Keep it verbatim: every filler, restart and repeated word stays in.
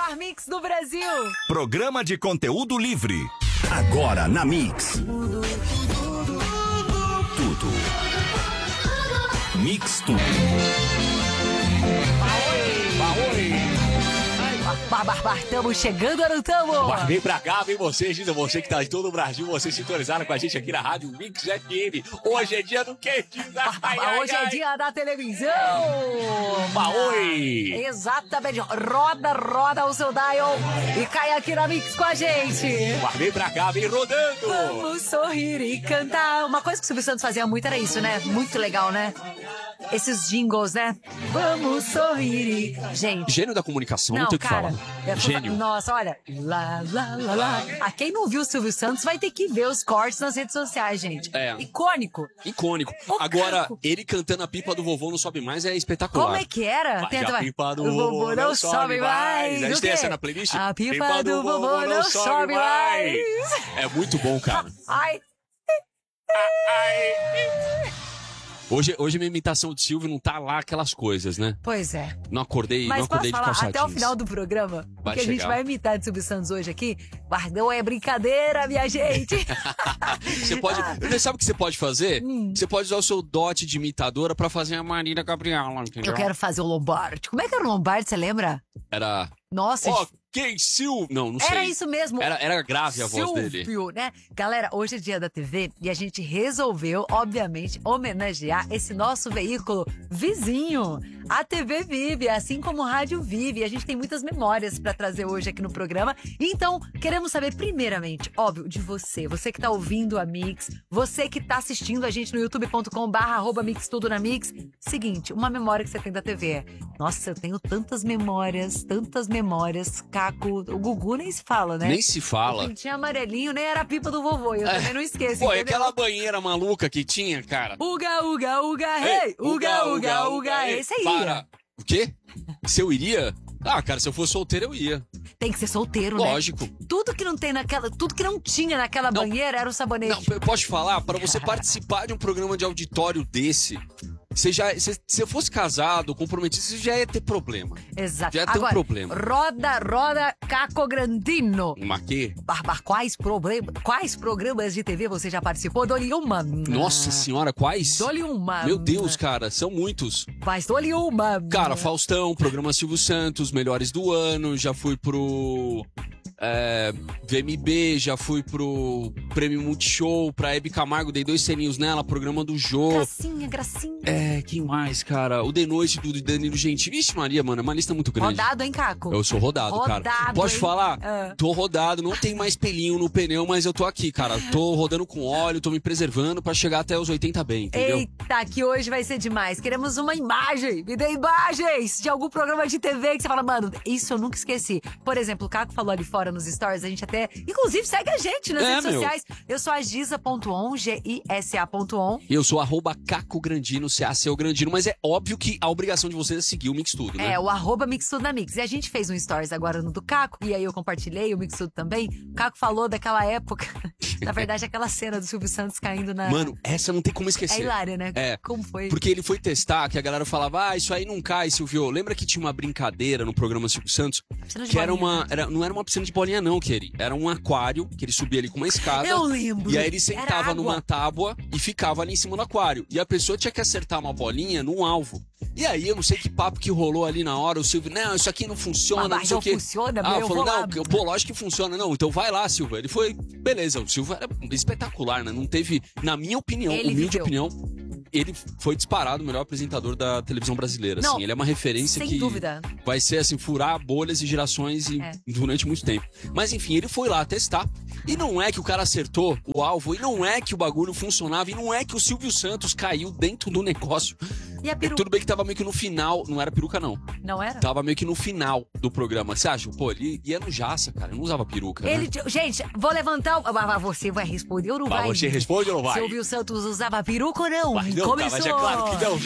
melhor mix do Brasil. Programa de conteúdo livre. Agora na Mix. Tudo. Mix Tudo. Bar, bar, bar, tamo chegando ou não tamo? Mas vem pra cá, vem você, Gina, você que tá em todo o Brasil, você sintonizado com a gente aqui na Rádio Mix F M. Hoje é dia do quê, Gina? Ai, ai, Hoje é ai. dia da televisão. Oi. Exatamente. Roda, roda o seu dial e cai aqui na Mix com a gente. Mas vem pra cá, vem rodando. Vamos sorrir e cantar. Uma coisa que o Silvio Santos fazia muito era isso, né? Muito legal, né? Esses jingles, né? Vamos sorrir e... Gente... Gênio da comunicação, não, Não, tem o que cara, falar. é, Gênio. Nossa, olha. Lá, lá, lá, lá. A quem não viu o Silvio Santos vai ter que ver os cortes nas redes sociais, gente. É. Icônico. Icônico. O Agora, Caco. ele cantando a pipa do vovô não sobe mais é espetacular. Como é que era? Vai, Tenta, a vai. pipa do O vovô não sobe mais. A gente O tem quê? essa na playlist? A pipa do vovô não sobe mais. É muito bom, cara. Ai, Hoje, hoje minha imitação de Silvio não tá lá aquelas coisas, né? pois é. Não acordei, Mas não posso acordei de falar, calça até o jeans. final do programa, Vai que a gente chegar. vai imitar de Silvio Santos hoje aqui, Guardão é brincadeira, minha gente. Você pode. Sabe o que você pode fazer? Hum. Você pode usar o seu dote de imitadora pra fazer a Marília Gabriela, entendeu? Eu quero fazer o Lombardi. Como é que era o Lombardi, você lembra? Era. Nossa, Ó, quem Silvio? Não, não sei. era isso mesmo. Era, era grave a voz dele. Silvio, né? Galera, hoje é dia da T V e a gente resolveu, obviamente, homenagear esse nosso veículo vizinho. A T V vive, assim como o rádio vive. E a gente tem muitas memórias pra trazer hoje aqui no programa. Então, queremos saber, primeiramente, óbvio, de você. Você que tá ouvindo a Mix, você que tá assistindo a gente no youtube ponto com barra arroba Mix Tudo na Mix. Seguinte, uma memória que você tem da T V. Nossa, eu tenho tantas memórias, tantas memórias. Caco, o Gugu nem se fala, né? Nem se fala. O pintinho amarelinho nem era a pipa do vovô. Eu também não esqueço, Pô, e entendeu? aquela banheira maluca que tinha, cara. Uga, uga, uga, hey! Uga, uga, uga, ei, esse aí. Para. O quê? Se eu iria? Ah, cara, se eu fosse solteiro, eu ia. Tem que ser solteiro, né? Lógico. Tudo que não tem naquela... Tudo que não tinha naquela Não. banheira era o sabonete. Não, eu posso te falar, para você participar de um programa de auditório desse, você já, você, se eu fosse casado, comprometido, você já ia ter problema. Exato. Já tem um Agora, problema. roda, roda, Caco Grandino. Mas que? Barbar, quais, problema, quais programas de T V você já participou? Dole uma. Nossa senhora, quais? Dole uma. Meu Deus, cara, são muitos. Mas dole uma. Cara, Faustão, programa Silvio Santos, Melhores do Ano, já fui pro é, V M B, já fui pro Prêmio Multishow, pra Hebe Camargo, dei dois selinhos nela, programa do Jô. Gracinha, gracinha. É, quem mais, cara? O De Noite do Danilo Gentili. Vixe Maria, mano, é uma lista muito grande. Rodado, hein, Caco? Eu sou rodado, Rodado, cara. Posso hein? falar? Ah. Tô rodado, não tem mais pelinho no pneu, mas eu tô aqui, cara. Tô rodando com óleo, tô me preservando pra chegar até os oitenta bem, entendeu? Eita, que hoje vai ser demais. Queremos uma imagem. Me dê imagens de algum programa de T V que você fala, mano, isso eu nunca esqueci. Por exemplo, o Caco falou ali fora nos stories, a gente até... Inclusive, segue a gente nas É, redes meu. sociais. Eu sou a Gisa ponto on, G I S A ponto on. E eu sou arroba Caco Grandino, C A C O Grandino, mas é óbvio que a obrigação de vocês é seguir o Mix Tudo, né? É, o arroba Mix Tudo na Mix. E a gente fez um stories agora no do Caco, e aí eu compartilhei o Mix Tudo também. O Caco falou daquela época, na verdade, aquela cena do Silvio Santos caindo na... Mano, essa não tem como é esquecer. hilária, né? É. Como foi? Porque ele foi testar, que a galera falava, ah, isso aí não cai, Silvio. Lembra que tinha uma brincadeira no programa Silvio Santos? Piscina de Que era bolinha, uma. né? Era, não era uma piscina de bolinha, não, Keri. Era um aquário, que ele subia ali com uma escada. Eu lembro. E aí ele Era sentava água. numa tábua e ficava ali em cima do aquário. E a pessoa tinha que acertar uma bolinha num alvo. E aí, eu não sei que papo que rolou ali na hora, o Silvio, não, isso aqui não funciona, Mas não sei não o quê. funciona, ah, meu, eu falou, vou não, lá. que- pô, lógico que funciona. Não, então vai lá, Silvio. Ele foi, beleza, o Silvio era espetacular, né? Não teve, na minha opinião, Ele humilde viveu. opinião, ele foi disparado o melhor apresentador da televisão brasileira, Não, assim. Ele é uma referência sem que dúvida. vai ser, assim, furar bolhas e gerações e- É. durante muito tempo. Mas, enfim, ele foi lá testar. E não é que o cara acertou o alvo, e não é que o bagulho funcionava, e não é que o Silvio Santos caiu dentro do negócio. E a É, peruca? tudo bem que tava meio que no final, não era peruca, não. Não era? Tava meio que no final do programa. Você acha? Pô, ele ia no Jaça, cara. Ele não usava peruca, né? Ele, gente, vou levantar. o- Ah, mas você vai responder ou não Mas vai? você responde ou não vai? Silvio Santos usava peruca ou não? Vai, não, tá, Começou. mas é claro que não.